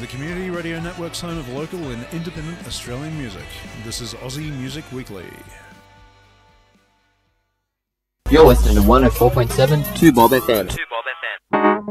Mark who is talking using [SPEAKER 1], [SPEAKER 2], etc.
[SPEAKER 1] Community Radio Network's home of local and independent Australian music. This is Aussie Music Weekly.
[SPEAKER 2] You're listening to 104.7 2 Bob FM.